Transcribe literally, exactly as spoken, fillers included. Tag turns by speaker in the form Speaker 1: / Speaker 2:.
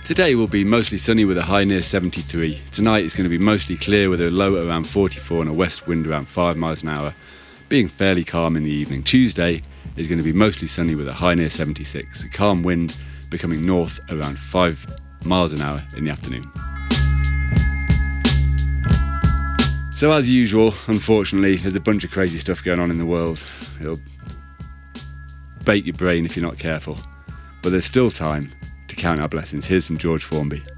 Speaker 1: Today will be mostly sunny with a high near seventy-three. Tonight is going to be mostly clear with a low around forty-four and a west wind around five miles an hour, being fairly calm in the evening. Tuesday is going to be mostly sunny with a high near seventy-six, a calm wind becoming north around five miles an hour in the afternoon. So as usual, unfortunately, there's a bunch of crazy stuff going on in the world. It'll bake your brain if you're not careful. But there's still time to count our blessings. Here's some George Formby.